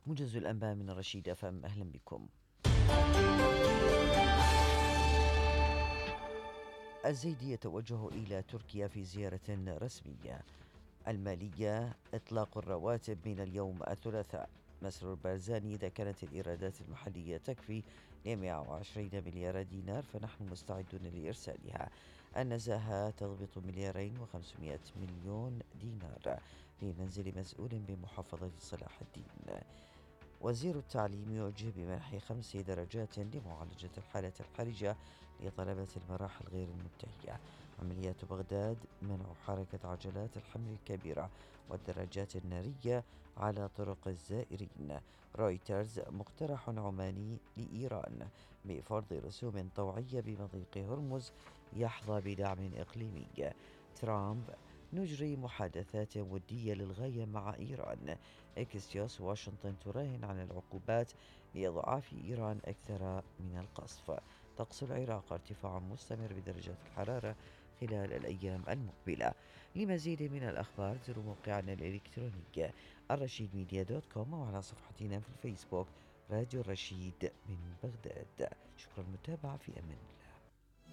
موجز الأنباء من رشيد أفهم، أهلا بكم. الزيدي يتوجه إلى تركيا في زيارة رسمية. المالية: إطلاق الرواتب من اليوم الثلاثاء. مسرور البارزاني: إذا كانت الإيرادات المحلية تكفي ل 120 مليار دينار فنحن مستعدون لإرسالها. النزاهة: تضبط 2,500 مليون دينار في منزل مسؤول بمحافظة صلاح الدين. وزير التعليم يوجه بمنح 5 درجات لمعالجة الحالة الحرجة لطلبة المراحل غير المنتهية. عمليات بغداد: منع حركة عجلات الحمل الكبيرة والدراجات النارية على طرق الزائرين. رويترز: مقترح عماني لإيران بفرض رسوم طوعية بمضيق هرمز يحظى بدعم إقليمي. ترامب: نجري محادثات ودية للغاية مع إيران. إكسيوس: واشنطن تراهن على العقوبات لإضعاف إيران أكثر من القصف. طقس العراق: ارتفاع مستمر بدرجات الحرارة خلال الأيام المقبلة. لمزيد من الأخبار زوروا موقعنا الإلكتروني الرشيدميديا.com وعلى صفحتنا في الفيسبوك راديو الرشيد من بغداد. شكرا للمتابعة، في أمان الله.